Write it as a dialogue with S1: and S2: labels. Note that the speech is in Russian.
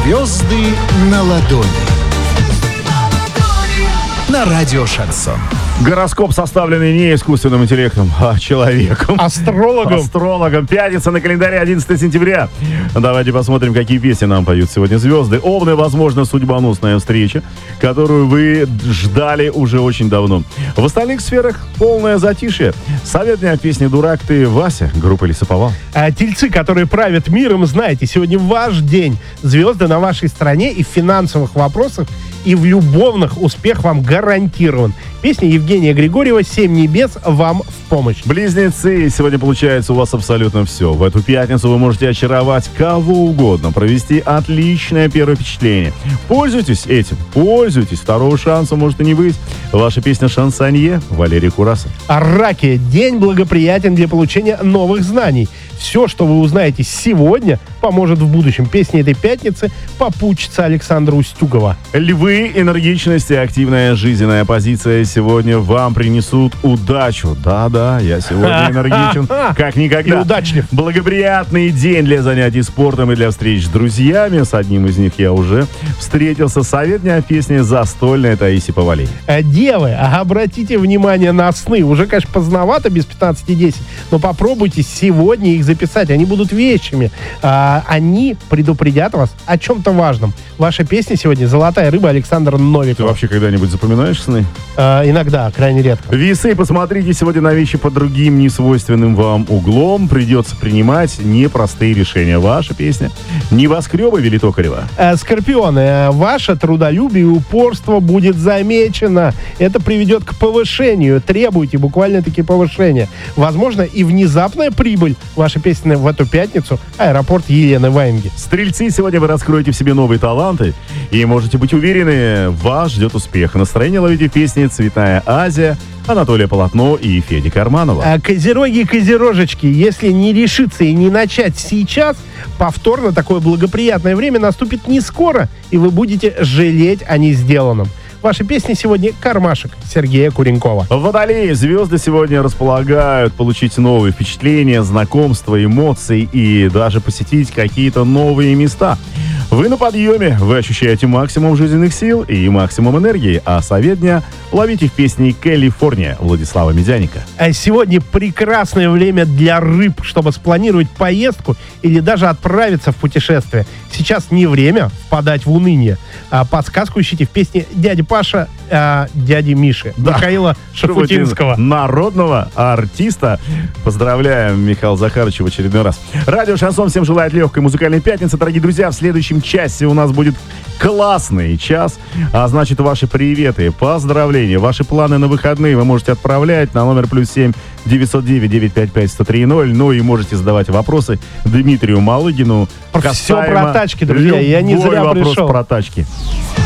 S1: Звезды на ладони. На радио Шансон.
S2: Гороскоп, составленный не искусственным интеллектом, а человеком. Астрологом. Пятница на календаре, 11 сентября. Давайте посмотрим, какие песни нам поют сегодня звезды. Овны, возможно, судьбоносная встреча, которую вы ждали уже очень давно. В остальных сферах полное затишье. Совет дня песни «Дурак ты, Вася», группа «Лесоповал».
S3: Тельцы, которые правят миром, знаете, сегодня ваш день. Звезды на вашей стороне и в финансовых вопросах, и в любовных успех вам гарантирован. Песня Евгения Григорьева «Семь небес» вам в помощь.
S2: Близнецы, сегодня получается у вас абсолютно все. В эту пятницу вы можете очаровать кого угодно, провести отличное первое впечатление. Пользуйтесь этим, пользуйтесь. Второго шанса может и не быть. Ваша песня «Шансонье», Валерий Курасов.
S3: Раки. День благоприятен для получения новых знаний. Все, что вы узнаете сегодня, поможет в будущем. Песня этой пятницы «Попутчица» Александра Устюгова.
S2: Львы, энергичность и активная жизненная позиция сегодня вам принесут удачу. Да-да, я сегодня энергичен, как никогда.
S3: И удачлив.
S2: Благоприятный день для занятий спортом и для встреч с друзьями. С одним из них я уже встретился. Совет дня песни «Застольная» Таисии Повалий.
S3: Девы, обратите внимание на сны. Уже, конечно, поздновато, без 15:10, но попробуйте сегодня их записать. Они будут вещами. Они предупредят вас о чем-то важном. Ваша песня сегодня «Золотая рыба» Александра Новикова.
S2: Ты вообще когда-нибудь запоминаешь сны?
S3: Иногда, крайне редко.
S2: Весы, посмотрите сегодня на вещи под другим несвойственным вам углом. Придется принимать непростые решения. Ваша песня «Небоскребы» Вели Токарева.
S3: Скорпионы, ваше трудолюбие и упорство будет замечено. Это приведет к повышению. Требуйте буквально-таки повышения. Возможно, и внезапная прибыль. Ваша песня в эту пятницу «Аэропорт» Елены Ваенги.
S2: Стрельцы, сегодня вы раскроете в себе новые таланты и можете быть уверены, вас ждет успех. Настроение ловите в песне «Цветная Азия» Анатолия Полотно и Феди Карманова.
S3: Козероги и козерожечки, если не решиться и не начать сейчас, повторно такое благоприятное время наступит не скоро, и вы будете жалеть о несделанном. Ваша песня сегодня «Кармашек» Сергея Куренкова.
S2: Водолеи, звезды сегодня располагают получить новые впечатления, знакомства, эмоции и даже посетить какие-то новые места. Вы на подъеме, вы ощущаете максимум жизненных сил и максимум энергии, а совет дня ловите в песне «Калифорния» Владислава Медяника.
S3: Сегодня прекрасное время для рыб, чтобы спланировать поездку или даже отправиться в путешествие. Сейчас не время впадать в уныние. Подсказку ищите в песне «Дяди Паша», дяди Миши, да. Михаила Шафутинского.
S2: Народного артиста. Поздравляем Михаила Захаровича в очередной раз. Радио Шансон всем желает легкой музыкальной пятницы. Дорогие друзья, в следующем часе у нас будет классный час. А значит, ваши приветы, поздравления, ваши планы на выходные вы можете отправлять на номер +7 909 955 1030. Ну и можете задавать вопросы Дмитрию Малыгину.
S3: Все про тачки, друзья. Я не зря
S2: вопрос
S3: пришел.
S2: Про тачки.